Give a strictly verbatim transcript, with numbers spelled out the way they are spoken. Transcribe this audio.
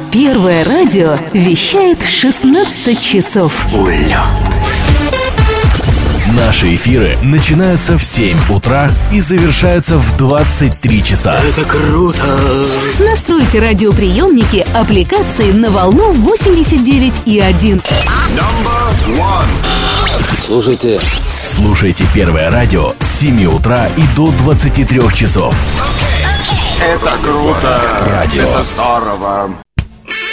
Первое радио вещает шестнадцать часов. Уля. Наши эфиры начинаются в семь утра и завершаются в двадцать три часа. Это круто! Настройте радиоприемники аппликации на волну восемьдесят девять и один. Слушайте. Слушайте Первое радио с семи утра и до двадцати трёх часов. Это круто! Радио. Это здорово!